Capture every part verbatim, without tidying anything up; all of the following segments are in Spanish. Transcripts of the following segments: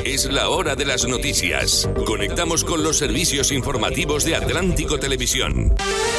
Es la hora de las noticias. Conectamos con los servicios informativos de Atlántico Televisión.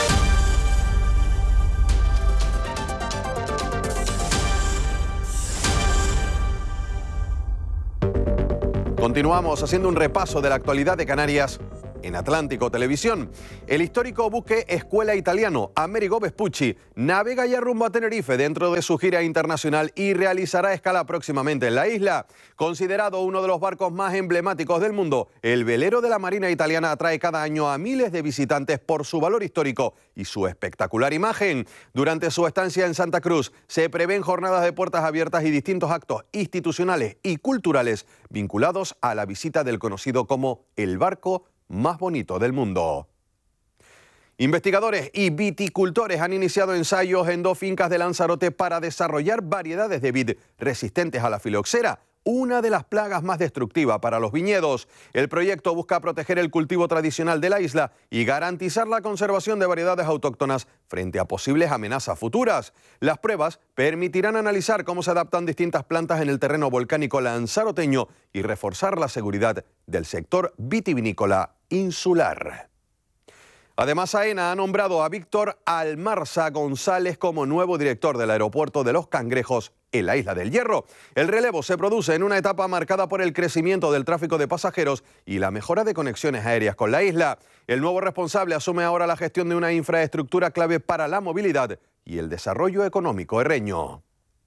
Continuamos haciendo un repaso de la actualidad de Canarias en Atlántico Televisión. El histórico buque Escuela Italiano Amerigo Vespucci navega ya rumbo a Tenerife dentro de su gira internacional y realizará escala próximamente en la isla. Considerado uno de los barcos más emblemáticos del mundo, el velero de la Marina italiana atrae cada año a miles de visitantes por su valor histórico y su espectacular imagen. Durante su estancia en Santa Cruz se prevén jornadas de puertas abiertas y distintos actos institucionales y culturales vinculados a la visita del conocido como el barco más bonito del mundo. Investigadores y viticultores han iniciado ensayos en dos fincas de Lanzarote para desarrollar variedades de vid resistentes a la filoxera, una de las plagas más destructivas para los viñedos. El proyecto busca proteger el cultivo tradicional de la isla y garantizar la conservación de variedades autóctonas frente a posibles amenazas futuras. Las pruebas permitirán analizar cómo se adaptan distintas plantas en el terreno volcánico lanzaroteño y reforzar la seguridad del sector vitivinícola insular. Además, AENA ha nombrado a Víctor Almarza González como nuevo director del aeropuerto de Los Cangrejos en la Isla del Hierro. El relevo se produce en una etapa marcada por el crecimiento del tráfico de pasajeros y la mejora de conexiones aéreas con la isla. El nuevo responsable asume ahora la gestión de una infraestructura clave para la movilidad y el desarrollo económico herreño.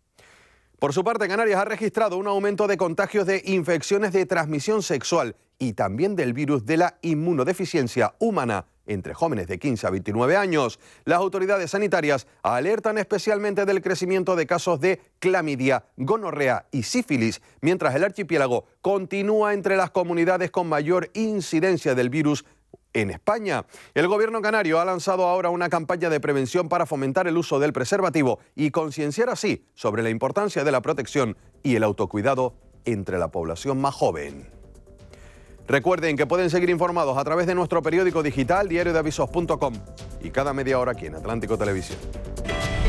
Por su parte, Canarias ha registrado un aumento de contagios de infecciones de transmisión sexual y también del virus de la inmunodeficiencia humana entre jóvenes de quince a veintinueve años. Las autoridades sanitarias alertan especialmente del crecimiento de casos de clamidia, gonorrea y sífilis, mientras el archipiélago continúa entre las comunidades con mayor incidencia del virus en España. El gobierno canario ha lanzado ahora una campaña de prevención para fomentar el uso del preservativo y concienciar así sobre la importancia de la protección y el autocuidado entre la población más joven. Recuerden que pueden seguir informados a través de nuestro periódico digital diario de avisos punto com y cada media hora aquí en Atlántico Televisión.